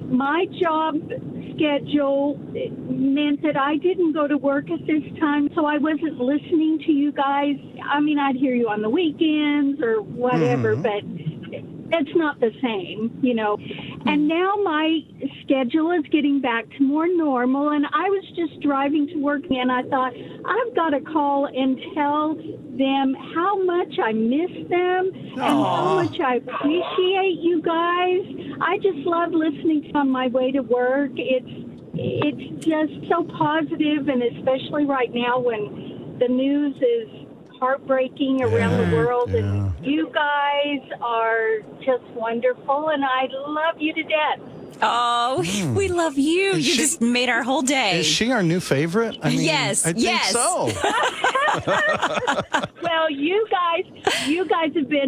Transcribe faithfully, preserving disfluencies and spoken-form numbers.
my job schedule meant that I didn't go to work at this time, so I wasn't listening to you guys. I mean, I'd hear you on the weekends or whatever, mm-hmm. but it's not the same, you know. And now my schedule is getting back to more normal, and I was just driving to work, and I thought, I've got to call and tell them how much I miss them and how much I appreciate you guys. I just love listening on my way to work. It's it's just so positive, and especially right now when the news is heartbreaking around yeah, the world, yeah. and you guys are just wonderful, and I love you to death. Oh, mm. we love you. Is you she, just made our whole day. Is she our new favorite? I mean, yes, I think yes. so. Well, you guys, you guys have been